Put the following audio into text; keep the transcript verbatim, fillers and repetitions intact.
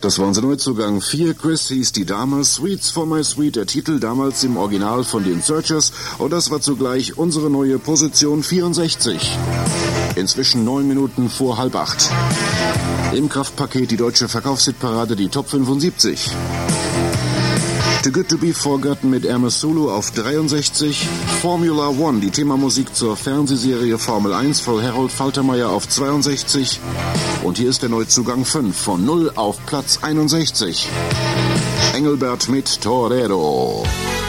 Das war unser Neuzugang. Vier Chris hieß die Dame, Sweets for My Sweet, der Titel damals im Original von den Searchers. Und das war zugleich unsere neue Position vierundsechzig. Inzwischen neun Minuten vor halb acht. Im Kraftpaket die deutsche Verkaufshitparade, die Top fünfundsiebzig. Too Good To Be Forgotten mit Amos Sulu auf dreiundsechzig. Formula One, die Themamusik zur Fernsehserie Formel eins von Harold Faltermeyer auf zweiundsechzig. Und hier ist der Neuzugang fünf von null auf Platz einundsechzig. Engelbert mit Torero.